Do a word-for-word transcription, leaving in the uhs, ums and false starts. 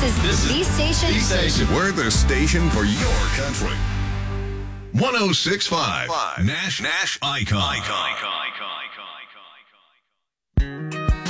is This the is station. the station. We're the station for your country. one oh six point five Nash Nash Icon. Icon.